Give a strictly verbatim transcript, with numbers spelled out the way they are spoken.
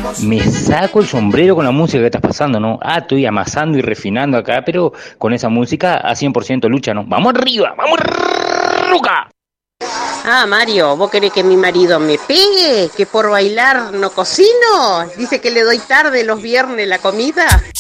Me saco el sombrero con la música que estás pasando, ¿no? Ah, estoy amasando y refinando acá, pero con esa música a cien por ciento lucha, ¿no? ¡Vamos arriba! ¡Vamos, Ruca! Ah, Mario, ¿vos querés que mi marido me pegue? ¿Que por bailar no cocino? Dice que le doy tarde los viernes la comida.